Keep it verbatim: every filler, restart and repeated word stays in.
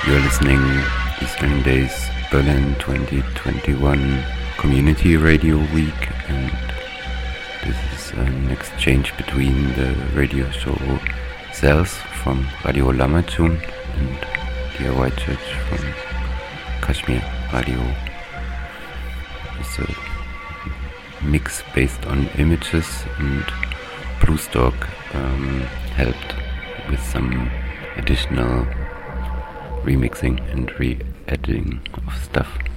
You're listening Eastern Days Berlin twenty twenty-one Community Radio Week, and this is an exchange between the radio show Cells from Radio Lamajun and D I Y Church from Kashmir Radio. It's a mix based on images, and Bruce Dog um, helped with some additional remixing and re-editing of stuff.